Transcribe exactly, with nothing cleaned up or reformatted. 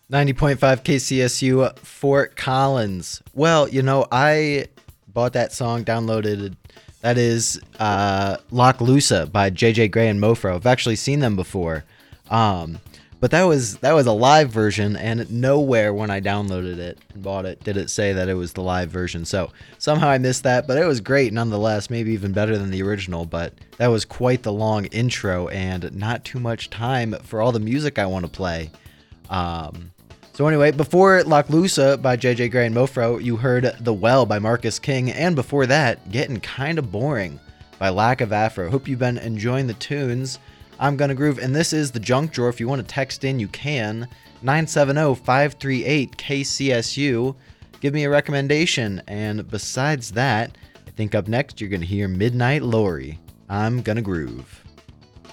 ninety point five K C S U, Fort Collins. Well, you know, I bought that song, downloaded. That is uh, Lock Loosa by J J Gray and Mofro. I've actually seen them before. Um, but that was that was a live version, and nowhere when I downloaded it and bought it did it say that it was the live version. So somehow I missed that, but it was great nonetheless, maybe even better than the original. But that was quite the long intro and not too much time for all the music I want to play. Um, so anyway, before Lock Loosa by J J Gray and Mofro, you heard The Well by Marcus King, and before that, Getting Kinda Boring by Lack of Afro. Hope you've been enjoying the tunes. I'm Gonna Groove, and this is the Junk Drawer. If you want to text in, you can. nine seven zero, five three eight, K C S U. Give me a recommendation. And besides that, I think up next you're going to hear Midnight Lori. I'm Gonna Groove.